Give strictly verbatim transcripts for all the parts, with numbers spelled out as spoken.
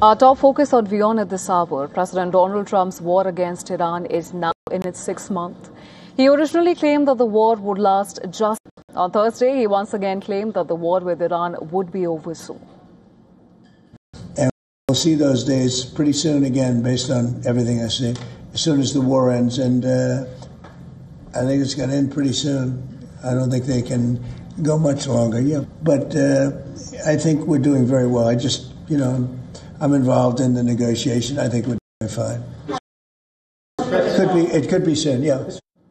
Our top focus on WION at this hour. President Donald Trump's war against Iran is now in its sixth month. He originally claimed that the war would last just. On Thursday, he once again claimed that the war with Iran would be over soon. And we'll see those days pretty soon again, based on everything I see, as soon as the war ends. And uh, I think it's going to end pretty soon. I don't think they can go much longer. Yeah, but uh, I think we're doing very well. I just, you know, I'm involved in the negotiation. I think we're doing fine. Could be. It could be soon. Yeah.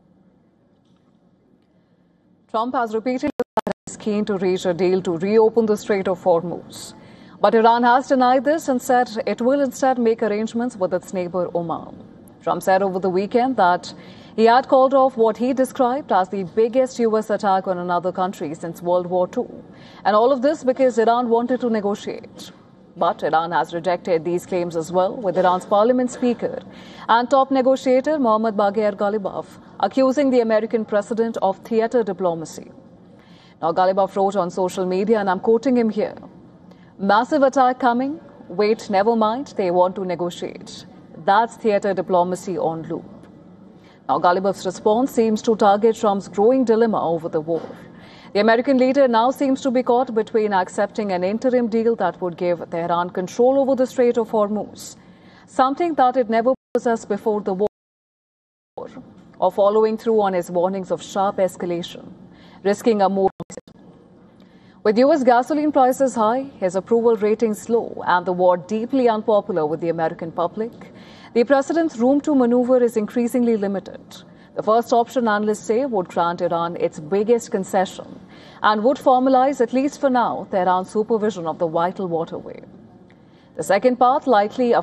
Trump has repeatedly said he is keen to reach a deal to reopen the Strait of Hormuz. But Iran has denied this and said it will instead make arrangements with its neighbor Oman. Trump said over the weekend that he had called off what he described as the biggest U S attack on another country since World War Two. And all of this because Iran wanted to negotiate. But Iran has rejected these claims as well, with Iran's parliament speaker and top negotiator Mohammad Bagher Ghalibaf accusing the American president of theater diplomacy. Now, Ghalibaf wrote on social media, and I'm quoting him here, "Massive attack coming. Wait, never mind. They want to negotiate. That's theater diplomacy on loop." Now, Ghalibaf's response seems to target Trump's growing dilemma over the war. The American leader now seems to be caught between accepting an interim deal that would give Tehran control over the Strait of Hormuz, something that it never possessed before the war, or following through on his warnings of sharp escalation, risking a more. With U S gasoline prices high, his approval ratings low, and the war deeply unpopular with the American public, the president's room to maneuver is increasingly limited. The first option, analysts say, would grant Iran its biggest concession and would formalize, at least for now, Tehran's supervision of the vital waterway. The second path, likely a